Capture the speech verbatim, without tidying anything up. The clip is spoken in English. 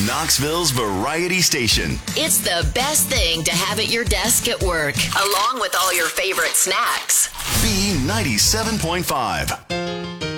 Knoxville's variety station. It's the best thing to have at your desk at work, along with all your favorite snacks. B ninety-seven point five.